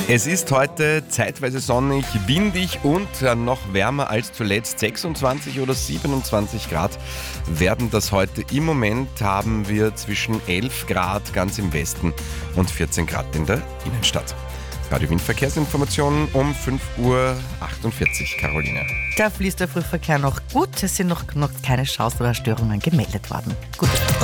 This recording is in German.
Es ist heute zeitweise sonnig, windig und noch wärmer als zuletzt. 26 oder 27 Grad werden das heute. Im Moment haben wir zwischen 11 Grad ganz im Westen und 14 Grad in der Innenstadt. Radio Wien Verkehrsinformationen um 5:48 Uhr, Caroline. Da fließt der Frühverkehr noch gut. Es sind noch keine Staus oder Störungen gemeldet worden. Gut.